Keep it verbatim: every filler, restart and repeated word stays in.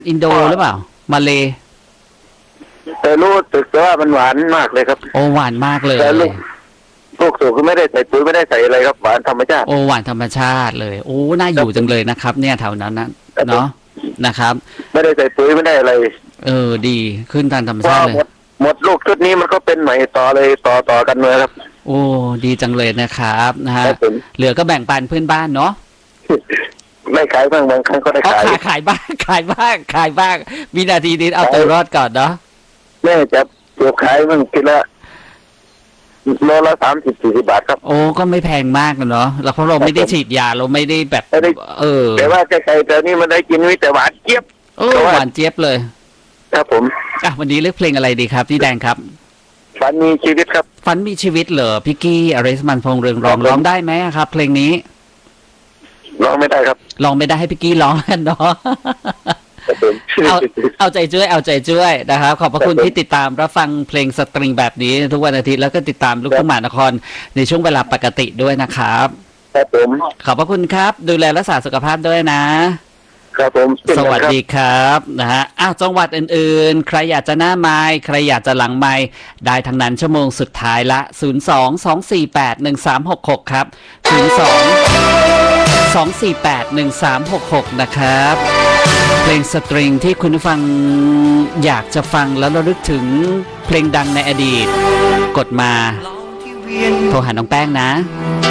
อินโดหรือเปล่ามาเลแต่รู้สึกว่ามันหวานมากเลยครับโอหวานมากเลยแต่ลูกลูกสูบก็ไม่ได้ใส่ปุ๋ยไม่ได้ใส่อะไรครับหวานธรรมชาติโอหวานธรรมชาติเลยโอ้น่าอยู่จังเลยนะครับเนี่ยแถวนั้นนะเนาะนะครับไม่ได้ใส่ปุ๋ยไม่ได้อะไรเออดีขึ้นตามธรรมชาติเลยหมดหมดลูกชุดนี้มันก็เป็นใหม่ต่อเลยต่อต่อกันเลยครับโอ้ดีจังเลยนะครับนะฮะเหลือก็แบ่งปันเพื่อนบ้านเนาะไม่ขายบ้างบางครั้งก็ได้ขายขายบ้างขายบ้างขายบ้างวินาทีนี้เอาตัวรอดก่อนเนาะแม่จะเก็บขายบ้างทีละโลละสามสิบสี่สิบบาทครับโอ้ก็ไม่แพงมากเนาะแล้วเพราะเราไม่ได้ฉีดยาเราไม่ได้แบบเออแต่ว่าไก่แต่นี่มันได้กินวิแต่หวานเจี๊ยบโอ้หวานเจี๊ยบเลยครับผมอ่ะวันนี้เลือกเพลงอะไรดีครับพี่แดงครับฝันมีชีวิตครับฝันมีชีวิตเหรอพี่กี้อริสมันพงษ์เรืองรองร้องได้ไหมครับเพลงนี้ร้องไม่ได้ครับร้องไม่ได้ให้พี่กี้ร้องกันเนาะเอาเอาใจช่วยเอาใจช่วยนะครับขอบพระคุณที่ติดตามรับฟังเพลงสตริงแบบนี้ทุกวันอาทิตย์แล้วก็ติดตามลูกทุ่งมหานครในช่วงเวลาปกติด้วยนะครับครับผมขอบพระคุณครับดูแลรักษาสุขภาพด้วยนะครับผมสวัสดีครับนะฮะอ้าวจังหวัดอื่นๆใครอยากจะหน้าไม้ใครอยากจะหลังไม้ได้ทั้งนั้นชั่วโมงสุดท้ายละศูนย์ สอง สอง สี่ แปด หนึ่ง สาม หก หกครับศูนย์ สอง สอง สี่ แปด หนึ่ง สาม หก หกนะครับเพลงสตริงที่คุณผู้ฟังอยากจะฟังแล้วระลึกถึงเพลงดังในอดีตกดมาโทรหาน้องแป้งนะ